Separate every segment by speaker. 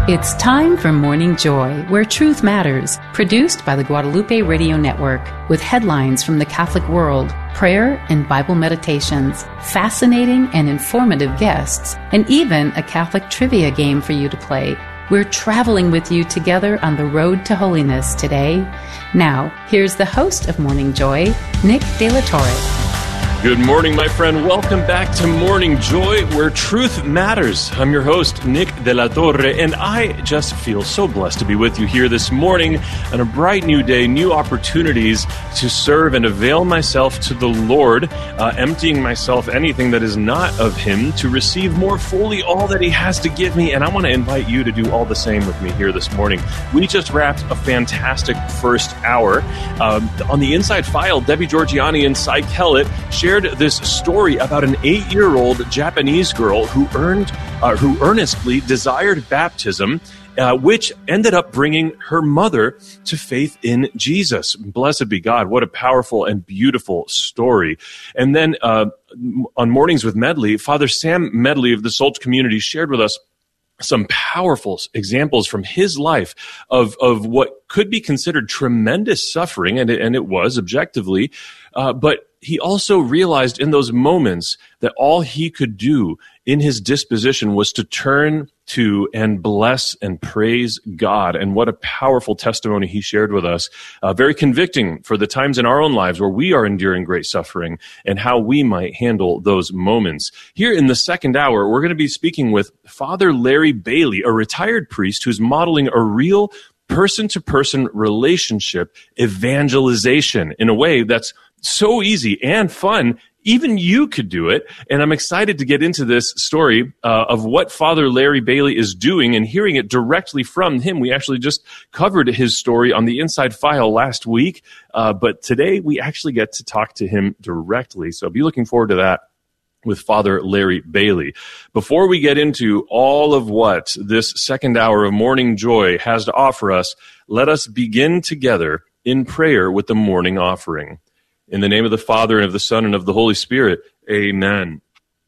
Speaker 1: It's time for Morning Joy, where truth matters, produced by the Guadalupe Radio Network, with headlines from the Catholic world, prayer and Bible meditations, fascinating and informative guests, and even a Catholic trivia game for you to play. We're traveling with you together on the road to holiness today. Now, here's the host of Morning Joy, Nick De La Torre.
Speaker 2: Good morning, my friend. Welcome back to Morning Joy, where truth matters. I'm your host, Nick De La Torre, and I just feel so blessed to be with you here this morning on a bright new day, new opportunities to serve and avail myself to the Lord, emptying myself anything that is not of Him to receive more fully all that He has to give me. And I want to invite you to do all the same with me here this morning. We just wrapped a fantastic first hour. On the Inside File, Debbie Georgiani and Cy Kellett shared this story about an 8-year-old Japanese girl who earnestly desired baptism, which ended up bringing her mother to faith in Jesus. Blessed be God. What a powerful and beautiful story. And then on Mornings with Medley, Father Sam Medley of the Salt community shared with us some powerful examples from his life of what could be considered tremendous suffering, and it was objectively, but he also realized in those moments that all he could do in his disposition was to turn to and bless and praise God. And what a powerful testimony he shared with us. Very convicting for the times in our own lives where we are enduring great suffering and how we might handle those moments. Here in the second hour, we're going to be speaking with Father Larry Bailey, a retired priest who's modeling a real person-to-person relationship evangelization in a way that's so easy and fun. Even you could do it. And I'm excited to get into this story of what Father Larry Bailey is doing and hearing it directly from him. We actually just covered his story on the Inside File last week, but today we actually get to talk to him directly. So be looking forward to that with Father Larry Bailey. Before we get into all of what this second hour of Morning Joy has to offer us, let us begin together in prayer with the morning offering. In the name of the Father, and of the Son, and of the Holy Spirit, amen.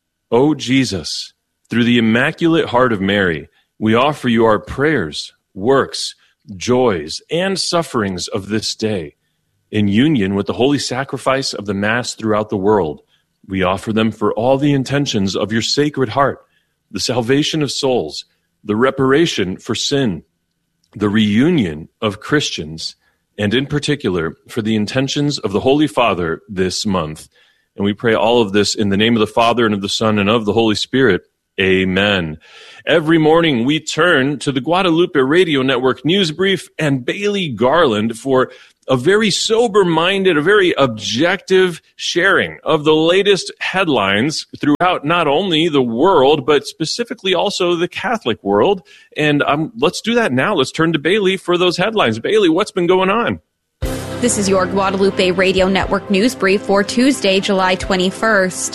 Speaker 2: O Jesus, through the Immaculate Heart of Mary, we offer you our prayers, works, joys, and sufferings of this day. In union with the holy sacrifice of the Mass throughout the world, we offer them for all the intentions of your Sacred Heart, the salvation of souls, the reparation for sin, the reunion of Christians, and in particular, for the intentions of the Holy Father this month. And we pray all of this in the name of the Father, and of the Son, and of the Holy Spirit. Amen. Every morning, we turn to the Guadalupe Radio Network News Brief and Bailey Garland for a very sober-minded, a very objective sharing of the latest headlines throughout not only the world, but specifically also the Catholic world. And let's do that now. Let's turn to Bailey for those headlines. Bailey, what's been going on?
Speaker 3: This is your Guadalupe Radio Network News Brief for Tuesday, July 21st.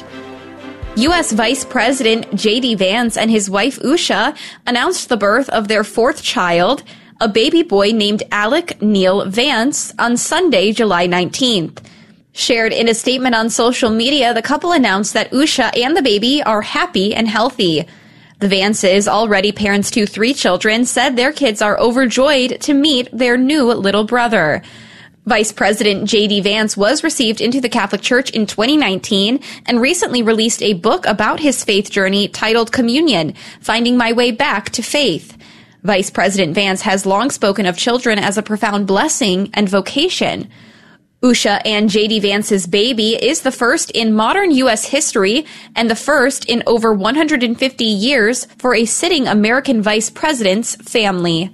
Speaker 3: U.S. Vice President J.D. Vance and his wife Usha announced the birth of their fourth child, a baby boy named Alec Neil Vance, on Sunday, July 19th. Shared in a statement on social media, the couple announced that Usha and the baby are happy and healthy. The Vances, already parents to 3 children, said their kids are overjoyed to meet their new little brother. Vice President J.D. Vance was received into the Catholic Church in 2019 and recently released a book about his faith journey titled Communion, Finding My Way Back to Faith. Vice President Vance has long spoken of children as a profound blessing and vocation. Usha and J.D. Vance's baby is the first in modern U.S. history and the first in over 150 years for a sitting American vice president's family.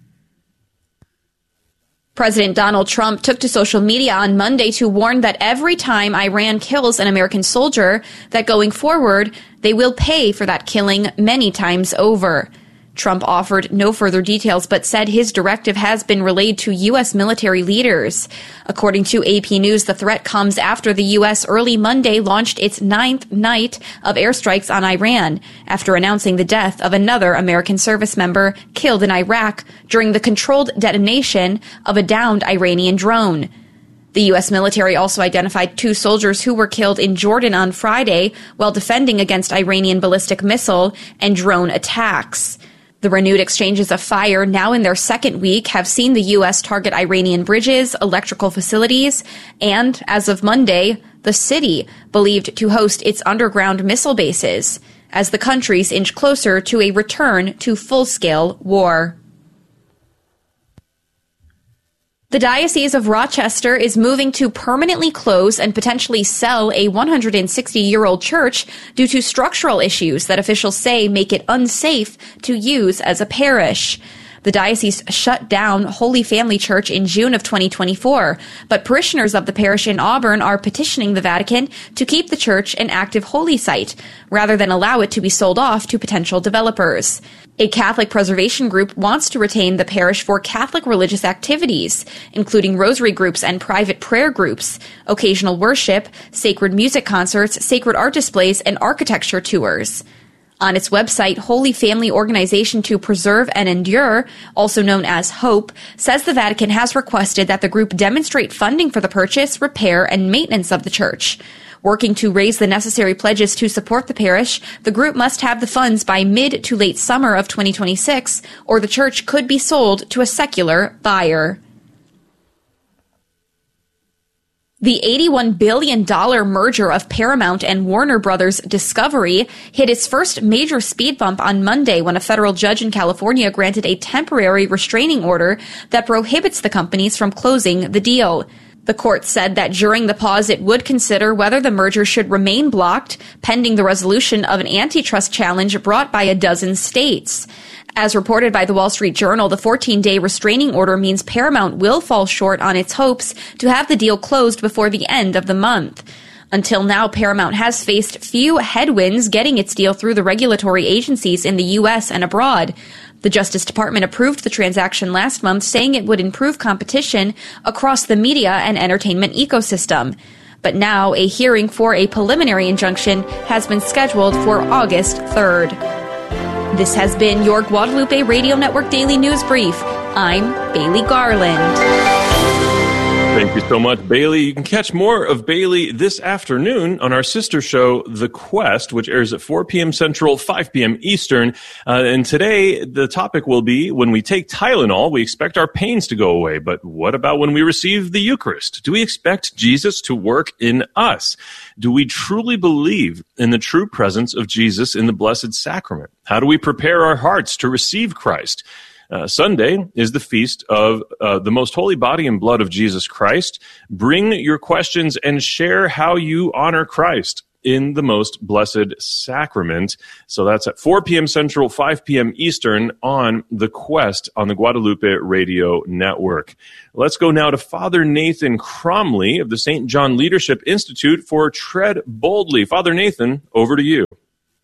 Speaker 3: President Donald Trump took to social media on Monday to warn that every time Iran kills an American soldier, that going forward, they will pay for that killing many times over. Trump offered no further details but said his directive has been relayed to U.S. military leaders. According to AP News, the threat comes after the U.S. early Monday launched its 9th night of airstrikes on Iran after announcing the death of another American service member killed in Iraq during the controlled detonation of a downed Iranian drone. The U.S. military also identified 2 soldiers who were killed in Jordan on Friday while defending against Iranian ballistic missile and drone attacks. The renewed exchanges of fire, now in their second week, have seen the U.S. target Iranian bridges, electrical facilities, and, as of Monday, the city, believed to host its underground missile bases, as the countries inch closer to a return to full-scale war. The Diocese of Rochester is moving to permanently close and potentially sell a 160-year-old church due to structural issues that officials say make it unsafe to use as a parish. The diocese shut down Holy Family Church in June of 2024, but parishioners of the parish in Auburn are petitioning the Vatican to keep the church an active holy site, rather than allow it to be sold off to potential developers. A Catholic preservation group wants to retain the parish for Catholic religious activities, including rosary groups and private prayer groups, occasional worship, sacred music concerts, sacred art displays, and architecture tours. On its website, Holy Family Organization to Preserve and Endure, also known as HOPE, says the Vatican has requested that the group demonstrate funding for the purchase, repair, and maintenance of the church. Working to raise the necessary pledges to support the parish, the group must have the funds by mid to late summer of 2026, or the church could be sold to a secular buyer. The $81 billion merger of Paramount and Warner Brothers Discovery hit its first major speed bump on Monday when a federal judge in California granted a temporary restraining order that prohibits the companies from closing the deal. The court said that during the pause it would consider whether the merger should remain blocked pending the resolution of an antitrust challenge brought by a dozen states. As reported by the Wall Street Journal, the 14-day restraining order means Paramount will fall short on its hopes to have the deal closed before the end of the month. Until now, Paramount has faced few headwinds getting its deal through the regulatory agencies in the U.S. and abroad. The Justice Department approved the transaction last month, saying it would improve competition across the media and entertainment ecosystem. But now, a hearing for a preliminary injunction has been scheduled for August 3rd. This has been your Guadalupe Radio Network Daily News Brief. I'm Bailey Garland.
Speaker 2: Thank you so much, Bailey. You can catch more of Bailey this afternoon on our sister show, The Quest, which airs at 4 p.m. Central, 5 p.m. Eastern. And today, the topic will be, when we take Tylenol, we expect our pains to go away. But what about when we receive the Eucharist? Do we expect Jesus to work in us? Do we truly believe in the true presence of Jesus in the Blessed Sacrament? How do we prepare our hearts to receive Christ? Sunday is the feast of the most holy body and blood of Jesus Christ. Bring your questions and share how you honor Christ in the most blessed sacrament. So that's at 4 p.m. Central, 5 p.m. Eastern on The Quest on the Guadalupe Radio Network. Let's go now to Father Nathan Cromly of the St. John Leadership Institute for Tread Boldly. Father Nathan, over to you.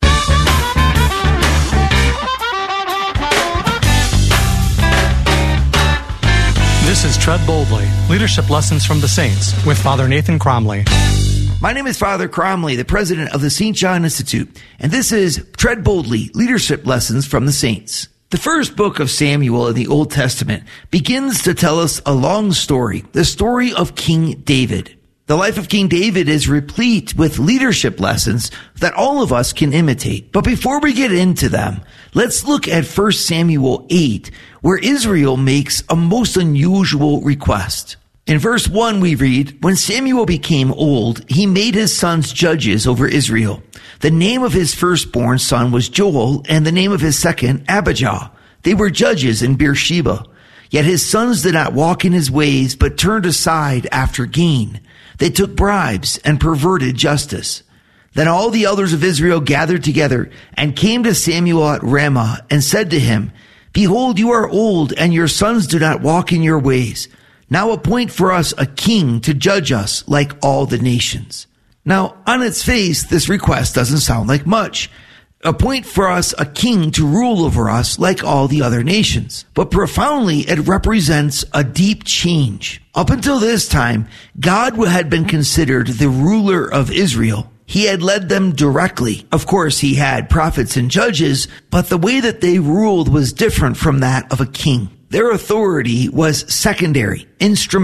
Speaker 4: This is Tread Boldly, Leadership Lessons from the Saints, with Father Nathan Cromly.
Speaker 5: My name is Father Cromly, the president of the St. John Institute, and this is Tread Boldly, Leadership Lessons from the Saints. The first book of Samuel in the Old Testament begins to tell us a long story, the story of King David. The life of King David is replete with leadership lessons that all of us can imitate. But before we get into them, let's look at 1 Samuel 8, where Israel makes a most unusual request. In verse 1 we read, "When Samuel became old, he made his sons judges over Israel. The name of his firstborn son was Joel, and the name of his second, Abijah. They were judges in Beersheba. Yet his sons did not walk in his ways, but turned aside after gain. They took bribes and perverted justice. Then all the elders of Israel gathered together and came to Samuel at Ramah and said to him, 'Behold, you are old, and your sons do not walk in your ways. Now appoint for us a king to judge us like all the nations.'" Now, on its face, this request doesn't sound like much. Appoint for us a king to rule over us like all the other nations. But profoundly, it represents a deep change. Up until this time, God had been considered the ruler of Israel. He had led them directly. Of course, he had prophets and judges, but the way that they ruled was different from that of a king. Their authority was secondary, instrumental.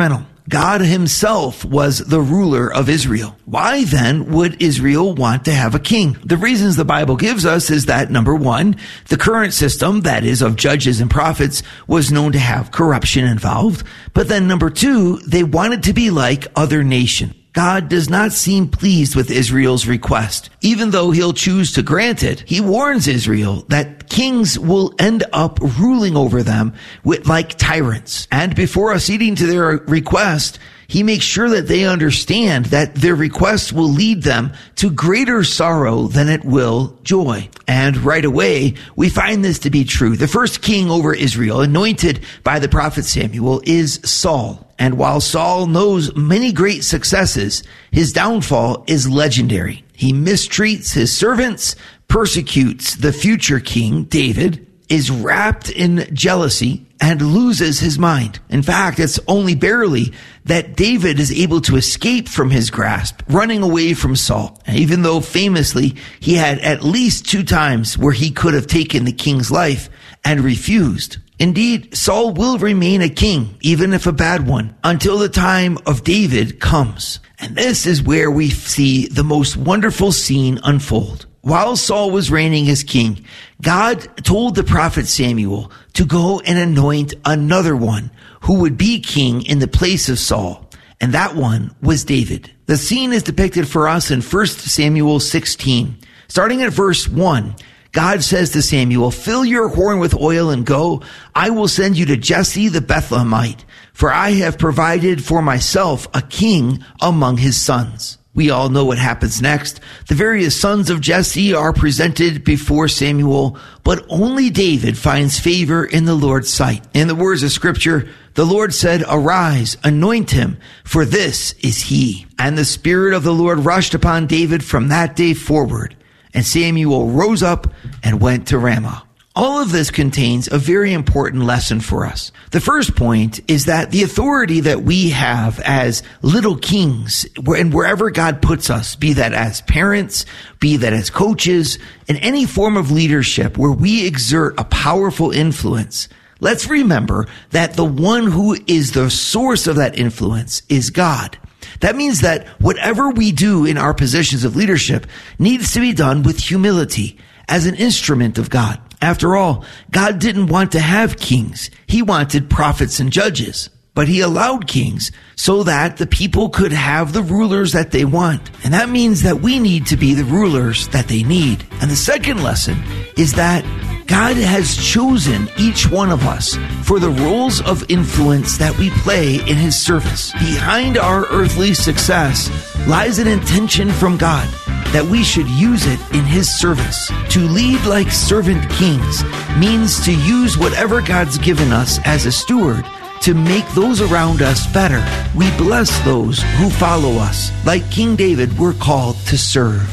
Speaker 5: God himself was the ruler of Israel. Why then would Israel want to have a king? The reasons the Bible gives us is that, number one, the current system, that is of judges and prophets, was known to have corruption involved. But then number two, they wanted to be like other nations. God does not seem pleased with Israel's request. Even though he'll choose to grant it, he warns Israel that kings will end up ruling over them like tyrants. And before acceding to their request, he makes sure that they understand that their request will lead them to greater sorrow than it will joy. And right away, we find this to be true. The first king over Israel, anointed by the prophet Samuel, is Saul. And while Saul knows many great successes, his downfall is legendary. He mistreats his servants, persecutes the future king, David, is wrapped in jealousy, and loses his mind. In fact, it's only barely that David is able to escape from his grasp, running away from Saul. Even though famously he had at least 2 times where he could have taken the king's life and refused. Indeed, Saul will remain a king, even if a bad one, until the time of David comes. And this is where we see the most wonderful scene unfold. While Saul was reigning as king, God told the prophet Samuel to go and anoint another one who would be king in the place of Saul. And that one was David. The scene is depicted for us in 1 Samuel 16. Starting at verse 1, God says to Samuel, "Fill your horn with oil and go. I will send you to Jesse the Bethlehemite, for I have provided for myself a king among his sons." We all know what happens next. The various sons of Jesse are presented before Samuel, but only David finds favor in the Lord's sight. In the words of Scripture, the Lord said, "Arise, anoint him, for this is he." And the Spirit of the Lord rushed upon David from that day forward. And Samuel rose up and went to Ramah. All of this contains a very important lesson for us. The first point is that the authority that we have as little kings, and wherever God puts us, be that as parents, be that as coaches, in any form of leadership where we exert a powerful influence, let's remember that the one who is the source of that influence is God. That means that whatever we do in our positions of leadership needs to be done with humility as an instrument of God. After all, God didn't want to have kings. He wanted prophets and judges. But he allowed kings so that the people could have the rulers that they want. And that means that we need to be the rulers that they need. And the second lesson is that God has chosen each one of us for the roles of influence that we play in his service. Behind our earthly success lies an intention from God that we should use it in his service. To lead like servant kings means to use whatever God's given us as a steward to make those around us better. We bless those who follow us. Like King David, we're called to serve.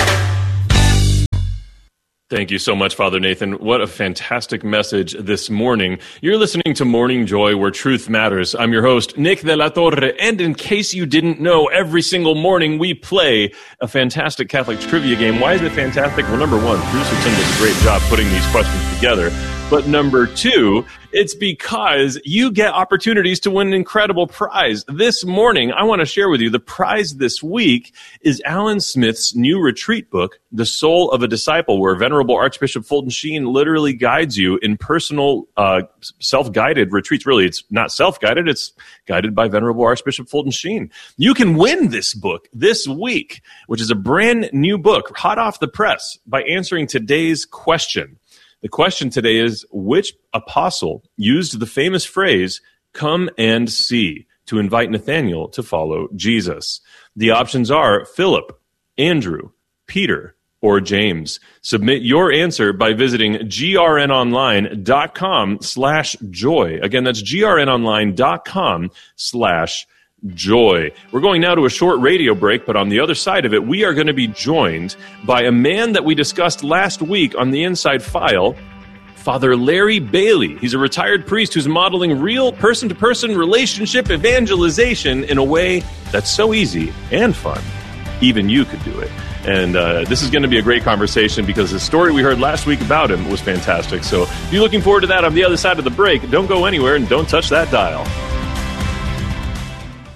Speaker 2: Thank you so much, Father Nathan. What a fantastic message this morning. You're listening to Morning Joy, where truth matters. I'm your host, Nick de la Torre, and in case you didn't know, every single morning we play a fantastic Catholic trivia game. Why is it fantastic? Well, number one, producer Tim does a great job putting these questions together. But number two, it's because you get opportunities to win an incredible prize. This morning, I want to share with you the prize this week is Alan Smith's new retreat book, The Soul of a Disciple, where Venerable Archbishop Fulton Sheen literally guides you in personal self-guided retreats. Really, it's not self-guided, it's guided by Venerable Archbishop Fulton Sheen. You can win this book this week, which is a brand new book, hot off the press, by answering today's question. The question today is, which apostle used the famous phrase, "Come and see," to invite Nathanael to follow Jesus? The options are Philip, Andrew, Peter, or James. Submit your answer by visiting grnonline.com/joy. Again, that's grnonline.com/joy. We're going now to a short radio break, but on the other side of it, we are going to be joined by a man that we discussed last week on the Inside File, Father Larry Bailey. He's a retired priest who's modeling real person-to-person relationship evangelization in a way that's so easy and fun. Even you could do it. And this is going to be a great conversation because the story we heard last week about him was fantastic. So if you're looking forward to that on the other side of the break, don't go anywhere and don't touch that dial.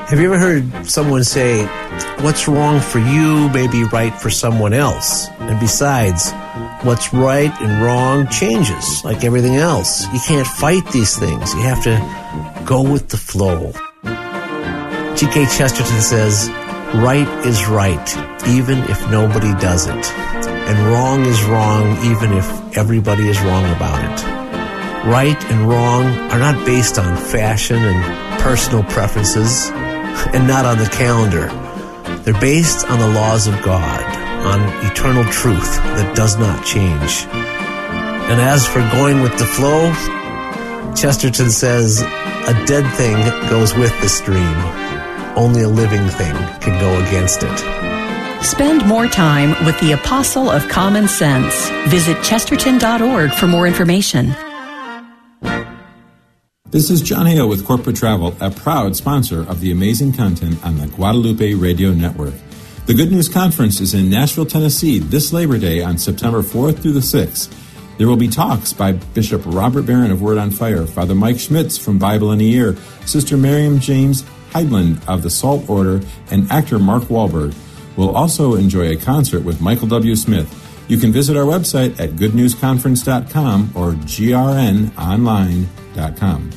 Speaker 6: Have you ever heard someone say, what's wrong for you may be right for someone else? And besides, what's right and wrong changes, like everything else. You can't fight these things. You have to go with the flow. G.K. Chesterton says, right is right, even if nobody does it. And wrong is wrong, even if everybody is wrong about it. Right and wrong are not based on fashion and personal preferences, and not on the calendar. They're based on the laws of God, on eternal truth that does not change. And as for going with the flow, Chesterton says, a dead thing goes with the stream. Only a living thing can go against it.
Speaker 7: Spend more time with the Apostle of Common Sense. Visit chesterton.org for more information.
Speaker 8: This is John Hale with Corporate Travel, a proud sponsor of the amazing content on the Guadalupe Radio Network. The Good News Conference is in Nashville, Tennessee this Labor Day on September 4th through the 6th. There will be talks by Bishop Robert Barron of Word on Fire, Father Mike Schmitz from Bible in a Year, Sister Miriam James Heidland of the Salt Order, and actor Mark Wahlberg. We'll also enjoy a concert with Michael W. Smith. You can visit our website at goodnewsconference.com or grnonline.com.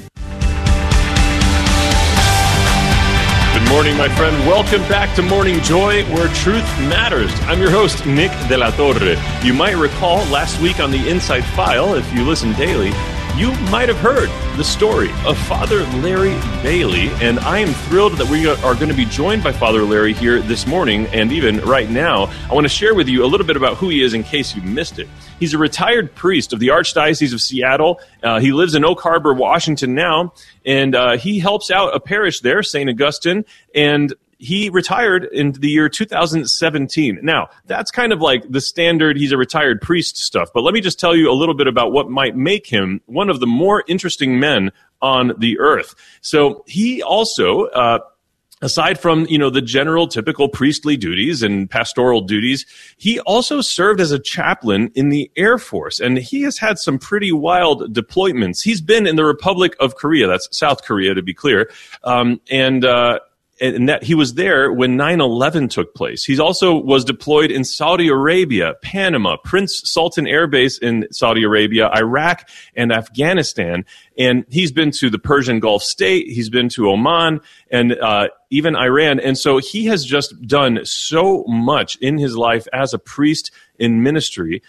Speaker 2: Good morning, my friend. Welcome back to Morning Joy, where truth matters. I'm your host, Nick De La Torre. You might recall last week on the Inside File, if you listen daily, you might have heard the story of Father Larry Bailey, and I am thrilled that we are going to be joined by Father Larry here this morning, and even right now. I want to share with you a little bit about who he is in case you missed it. He's a retired priest of the Archdiocese of Seattle. He lives in Oak Harbor, Washington now, and he helps out a parish there, St. Augustine, and he retired in the year 2017. Now, that's kind of like the standard, he's a retired priest stuff. But let me just tell you a little bit about what might make him one of the more interesting men on the earth. So he also, aside from, the general typical priestly duties and pastoral duties, he also served as a chaplain in the Air Force. And he has had some pretty wild deployments. He's been in the Republic of Korea, that's South Korea to be clear, and that he was there when 9/11 took place. He also was deployed in Saudi Arabia, Panama, Prince Sultan Air Base in Saudi Arabia, Iraq, and Afghanistan. And he's been to the Persian Gulf State. He's been to Oman and even Iran. And so he has just done so much in his life as a priest in ministry.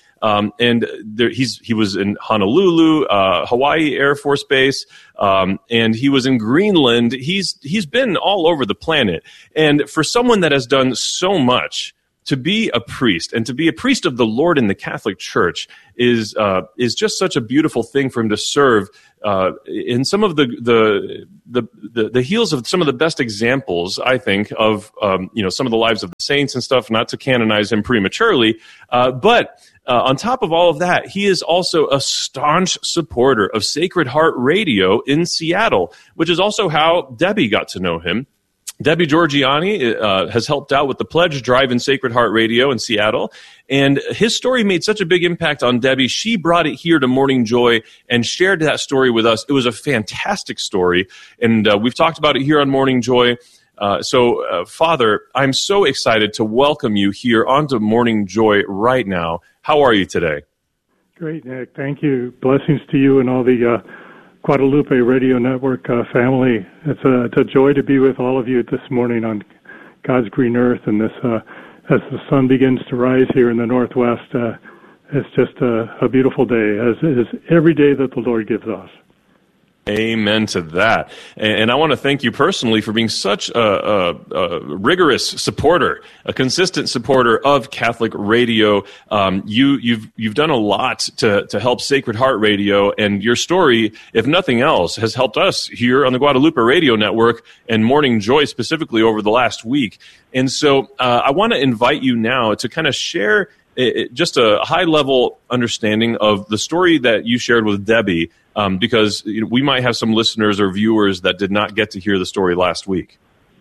Speaker 2: He was in Honolulu, Hawaii Air Force Base, and he was in Greenland. He's been all over the planet. And for someone that has done so much, to be a priest and to be a priest of the Lord in the Catholic Church is just such a beautiful thing for him to serve in some of the heels of some of the best examples, I think, of some of the lives of the saints and stuff. Not to canonize him prematurely, but on top of all of that, he is also a staunch supporter of Sacred Heart Radio in Seattle, which is also how Debbie got to know him. Debbie Georgiani has helped out with the Pledge Drive in Sacred Heart Radio in Seattle, and his story made such a big impact on Debbie. She brought it here to Morning Joy and shared that story with us. It was a fantastic story, and we've talked about it here on Morning Joy. So, Father, I'm so excited to welcome you here onto Morning Joy right now. How are you today?
Speaker 9: Great, Nick. Thank you. Blessings to you and all the Guadalupe Radio Network family. It's a joy to be with all of you this morning on God's green earth, and this as the sun begins to rise here in the Northwest. It's just a beautiful day, as is every day that the Lord gives us.
Speaker 2: Amen to that. And I want to thank you personally for being such a rigorous supporter, a consistent supporter of Catholic radio. You've done a lot to help Sacred Heart Radio, and your story, if nothing else, has helped us here on the Guadalupe Radio Network and Morning Joy specifically over the last week. And so I want to invite you now to kind of share just a high-level understanding of the story that you shared with Debbie, because we might have some listeners or viewers that did not get to hear the story last week.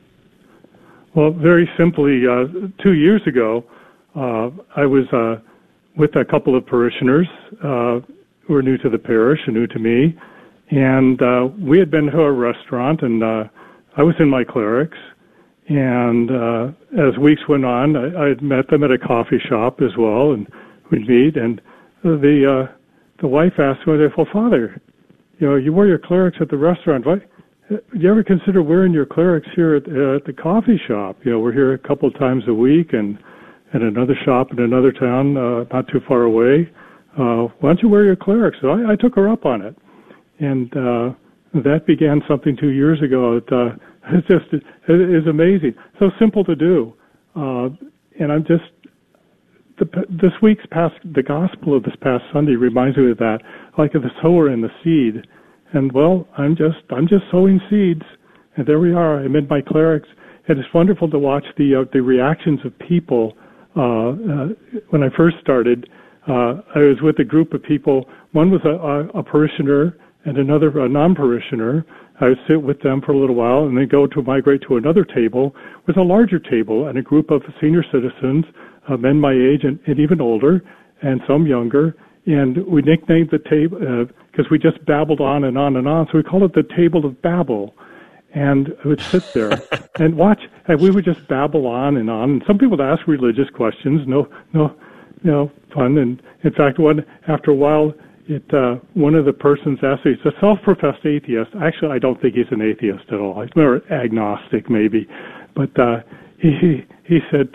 Speaker 9: Well, very simply, 2 years ago, I was with a couple of parishioners who were new to the parish and new to me, and we had been to a restaurant, and I was in my clerics, and as weeks went on, I had met them at a coffee shop as well, and we'd meet, and the wife asked me, well, Father, you wear your clerics at the restaurant. Why, do you ever consider wearing your clerics here at the coffee shop? We're here a couple of times a week, and at another shop in another town not too far away. Why don't you wear your clerics? So I took her up on it, and that began something 2 years ago. It's amazing. So simple to do. And I'm just, this week's the gospel of this past Sunday reminds me of that, like of the sower and the seed. And well, I'm just sowing seeds. And there we are. I'm in my clerics. And it's wonderful to watch the reactions of people. When I first started, I was with a group of people. One was a parishioner and another a non-parishioner. I would sit with them for a little while and then migrate to another table with a larger table and a group of senior citizens, men my age and even older, and some younger. And we nicknamed the table, because we just babbled on and on and on, so we called it the Table of Babel. And I would sit there and watch, and we would just babble on. And some people would ask religious questions, no fun. And in fact, after a while, one of the persons asked me, he's a self-professed atheist. Actually, I don't think he's an atheist at all. He's more agnostic, maybe. But he said,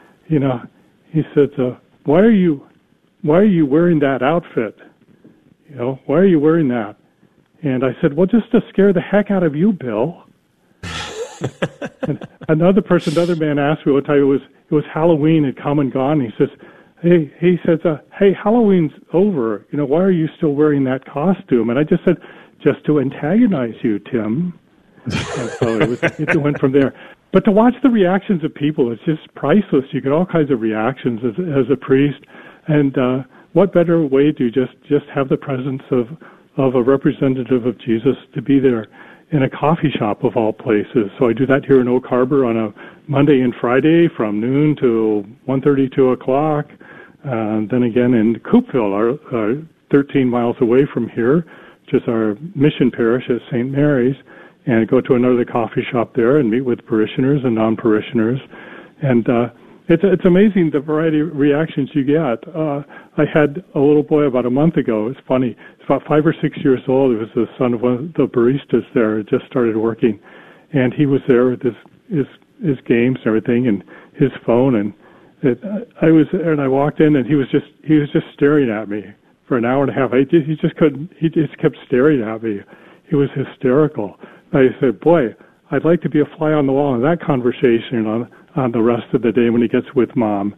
Speaker 9: why are you wearing that outfit? Why are you wearing that? And I said, well, just to scare the heck out of you, Bill. And another man asked me one time, it was Halloween had come and gone. He says, hey, Halloween's over. Why are you still wearing that costume? And I just said, just to antagonize you, Tim. And so it went from there. But to watch the reactions of people, it's just priceless. You get all kinds of reactions as a priest. And what better way to just have the presence of a representative of Jesus to be there in a coffee shop of all places. So I do that here in Oak Harbor on a Monday and Friday from noon to 1:30, 2 o'clock. Then again in Coupeville, 13 miles away from here, which is our mission parish at St. Mary's, and go to another coffee shop there and meet with parishioners and non-parishioners. And it's amazing the variety of reactions you get. I had a little boy about a month ago. It's funny. He's about 5 or 6 years old. He was the son of one of the baristas there. Had just started working, and he was there with his games and everything, and his phone. And I was there, and I walked in, and he was just staring at me for an hour and a half. He just couldn't. He just kept staring at me. He was hysterical. I said, "Boy, I'd like to be a fly on the wall in that conversation on the rest of the day when he gets with Mom."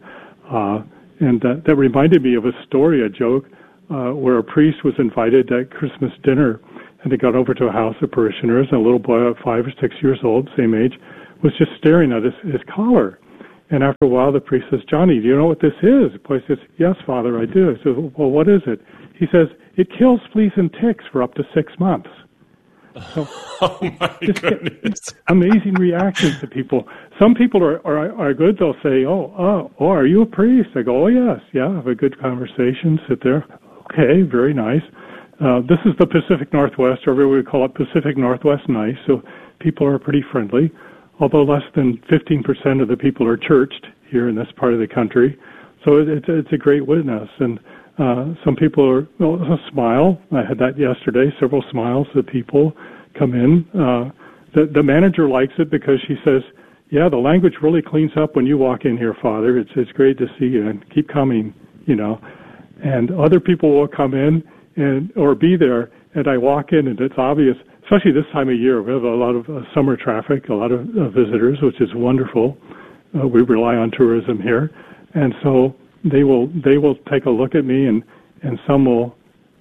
Speaker 9: And that reminded me of a story, a joke, where a priest was invited at Christmas dinner, and they got over to a house of parishioners, and a little boy of 5 or 6 years old, same age, was just staring at his collar. And after a while, the priest says, "Johnny, do you know what this is?" The boy says, "Yes, Father, I do." I said, "Well, what is it?" He says, "It kills fleas and ticks for up to 6 months." So,
Speaker 2: oh my goodness!
Speaker 9: Amazing reactions to people. Some people are good. They'll say, "Oh, are you a priest?" I go, "Oh yes, yeah." Have a good conversation. Sit there. Okay, very nice. This is the Pacific Northwest, or we call it Pacific Northwest Nice. So people are pretty friendly. Although less than 15% of the people are churched here in this part of the country, so it's a great witness. And some people are a smile. I had that yesterday. Several smiles that people come in. The manager likes it because she says, "Yeah, the language really cleans up when you walk in here, Father. It's great to see you, and keep coming." And other people will come in or be there, and I walk in, and it's obvious. Especially this time of year, we have a lot of summer traffic, a lot of visitors, which is wonderful. We rely on tourism here, and so they will take a look at me, and some will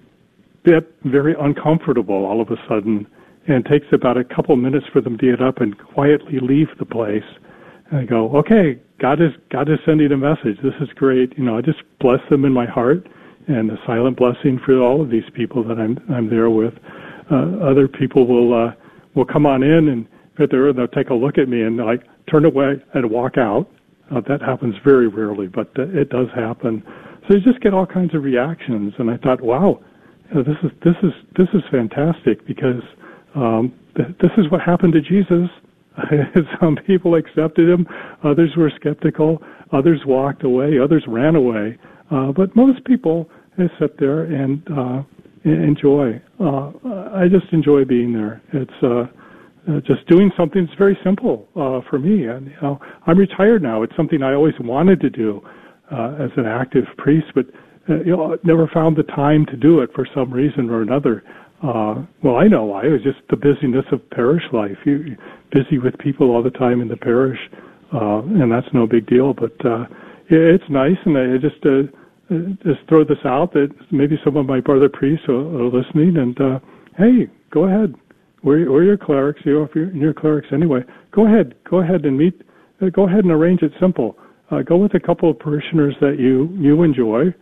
Speaker 9: get very uncomfortable all of a sudden, and it takes about a couple minutes for them to get up and quietly leave the place. And I go, "Okay, God is sending a message. This is great." I just bless them in my heart, and a silent blessing for all of these people that I'm there with. Other people will come on in and they'll take a look at me and turn away and walk out. That happens very rarely, but it does happen. So you just get all kinds of reactions. And I thought, wow, this is fantastic because this is what happened to Jesus Some people accepted him, others were skeptical, others walked away, others ran away. But most people sit there and enjoy. I just enjoy being there. It's just doing something that's very simple for me. And I'm retired now. It's something I always wanted to do as an active priest, but never found the time to do it for some reason or another. Well, I know why. It was just the busyness of parish life. You're busy with people all the time in the parish, and that's no big deal. But it's nice, and I just throw this out that maybe some of my brother priests are listening, and hey, go ahead. We're your clerics. If you're clerics anyway, go ahead and meet. Go ahead and arrange it simple. Go with a couple of parishioners that you enjoy,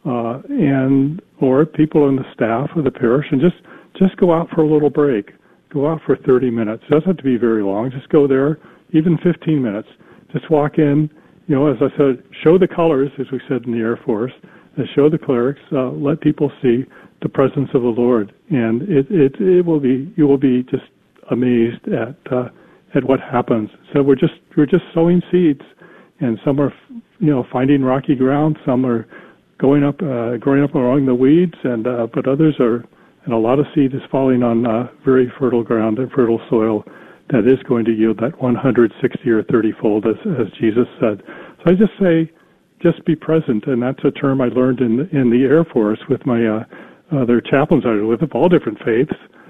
Speaker 9: and or people in the staff of the parish, and just go out for a little break. Go out for 30 minutes. It doesn't have to be very long. Just go there, even 15 minutes. Just walk in. As I said, show the colors, as we said in the Air Force. Show the clerics. Let people see the presence of the Lord, and you will be just amazed at what happens. So we're just sowing seeds, and some are finding rocky ground. Some are growing up along the weeds, and but others are. And a lot of seed is falling on very fertile ground and fertile soil that is going to yield that 160 or 30-fold, as Jesus said. So I just say, just be present, and that's a term I learned in the Air Force with my other chaplains I was with of all different faiths,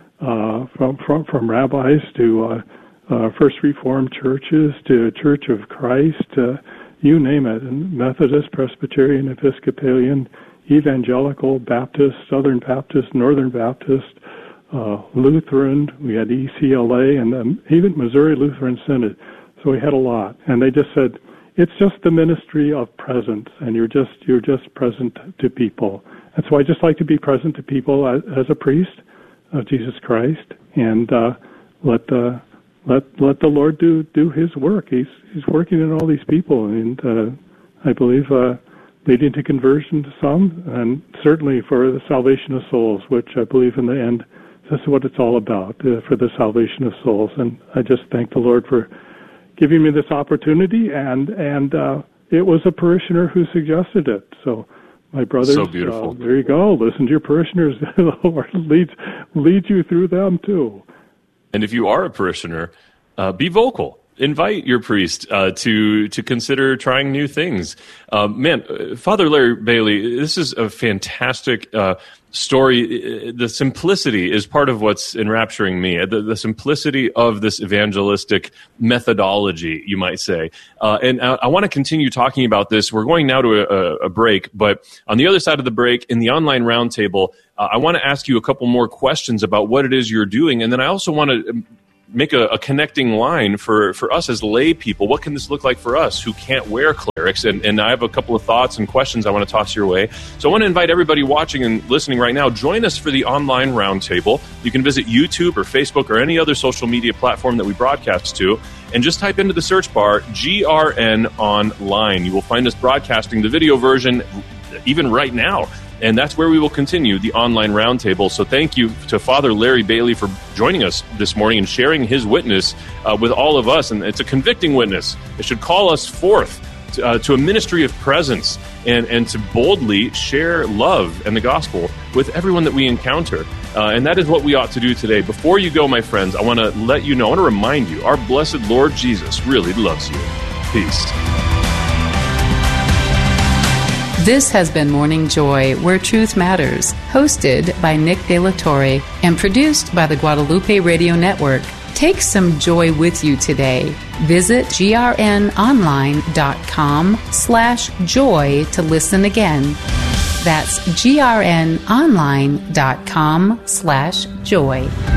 Speaker 9: from rabbis to First Reformed churches to Church of Christ, you name it, and Methodist, Presbyterian, Episcopalian, Evangelical, Baptist, Southern Baptist, Northern Baptist, Lutheran. We had ECLA, and even Missouri Lutheran Synod. So we had a lot, and they just said it's just the ministry of presence, and you're just present to people. And so I just like to be present to people as a priest of Jesus Christ, and let the Lord do His work. He's working in all these people, and I believe. Leading to conversion to some, and certainly for the salvation of souls, which I believe in the end, this is what it's all about, for the salvation of souls. And I just thank the Lord for giving me this opportunity, and it was a parishioner who suggested it. So my brothers,
Speaker 2: so beautiful.
Speaker 9: There you go. Listen to your parishioners. The Lord leads you through them too.
Speaker 2: And if you are a parishioner, be vocal. Invite your priest to consider trying new things. Father Larry Bailey, this is a fantastic story. The simplicity is part of what's enrapturing me. The simplicity of this evangelistic methodology, you might say. And I want to continue talking about this. We're going now to a break, but on the other side of the break, in the online roundtable, I want to ask you a couple more questions about what it is you're doing, and then I also want to make a connecting line for us as lay people. What can this look like for us who can't wear clerics? And I have a couple of thoughts and questions I want to toss your way. So I want to invite everybody watching and listening right now, join us for the online roundtable. You can visit YouTube or Facebook or any other social media platform that we broadcast to, and just type into the search bar, GRN Online. You will find us broadcasting the video version even right now. And that's where we will continue the online roundtable. So thank you to Father Larry Bailey for joining us this morning and sharing his witness with all of us. And it's a convicting witness. It should call us forth to a ministry of presence and to boldly share love and the gospel with everyone that we encounter. And that is what we ought to do today. Before you go, my friends, I want to let you know, I want to remind you, our blessed Lord Jesus really loves you. Peace.
Speaker 1: This has been Morning Joy, Where Truth Matters, hosted by Nick De La Torre and produced by the Guadalupe Radio Network. Take some joy with you today. Visit grnonline.com/joy to listen again. That's grnonline.com/joy.